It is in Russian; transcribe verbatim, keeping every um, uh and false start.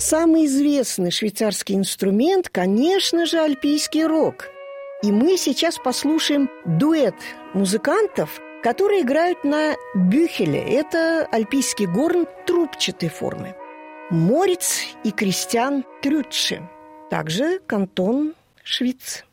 Самый известный швейцарский инструмент, конечно же, альпийский рог. И мы сейчас послушаем дуэт музыкантов, которые играют на бюхеле. Это альпийский горн трубчатой формы. Мориц и Кристиан Трютше, также кантон Швиц.